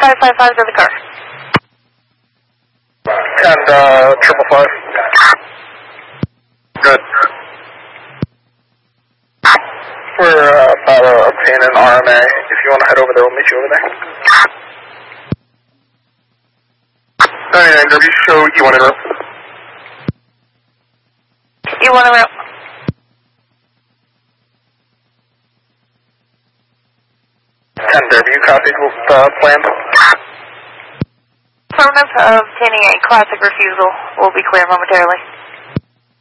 555 to the car. And 555. Good. We're about to obtain an RMA. If you want to head over there, we'll meet you over there. 99W, show E1 en route. E1 en route. 10W, copies with plan. Affirmative, obtaining a classic refusal will be clear momentarily.